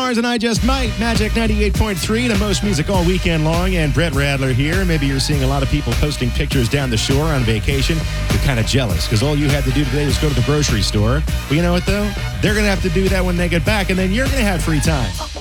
Mars and I Just Might, Magic 98.3, the most music all weekend long, and Brett Radler here. Maybe you're seeing a lot of people posting pictures down the shore on vacation. You're kind of jealous because all you had to do today was go to the grocery store. But you know what, though? They're going to have to do that when they get back, and then you're going to have free time.